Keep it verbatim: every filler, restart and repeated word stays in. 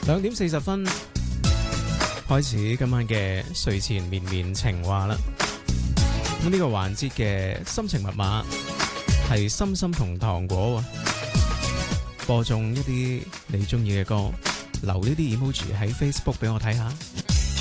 兩點四十分開始今晚嘅睡前綿綿情話啦。咁呢個環節嘅心情密碼係心心同糖果喎，播種一啲你中意嘅歌，留呢啲 emoji 喺 Facebook 俾我睇下。